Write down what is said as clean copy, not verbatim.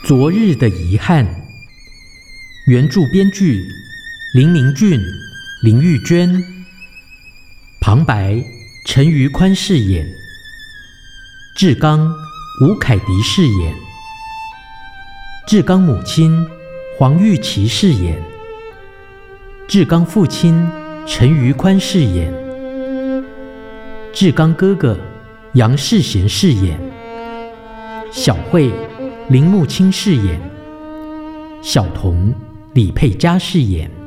昨日的遗憾。原著编剧林明俊、林玉娟，旁白陈于宽饰演，志刚、吴凯迪饰演，志刚母亲黄玉琪饰演，志刚父亲陈于宽饰演，志刚哥哥杨世贤饰演，小慧林木清饰演，小童李佩佳饰演。